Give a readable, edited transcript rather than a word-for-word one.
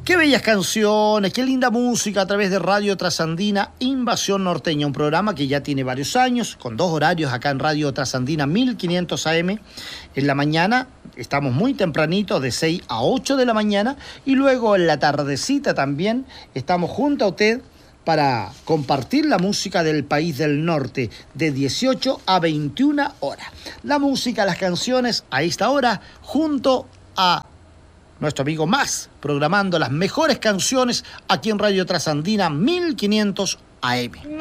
Qué bellas canciones, qué linda música a través de Radio Trasandina Invasión Norteña, un programa que ya tiene varios años, con 2 horarios acá en Radio Trasandina 1500 AM. En la mañana estamos muy tempranito, de 6 a 8 de la mañana, y luego en la tardecita también estamos junto a usted para compartir la música del país del norte, de 18 a 21 horas. La música, las canciones a esta hora, junto a nuestro amigo Más, programando las mejores canciones aquí en Radio Trasandina 1500 AM.